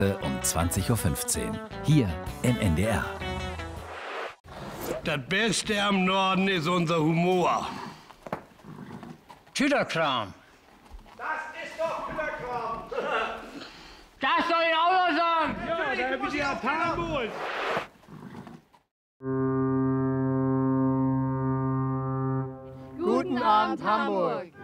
um 20:15 Uhr. Hier im NDR. Das Beste am Norden ist unser Humor. Tüderkram. Das ist doch Tüderkram. Das soll ich auch noch sagen. Ja, da habe ich die Atarmut. Guten Abend, Hamburg.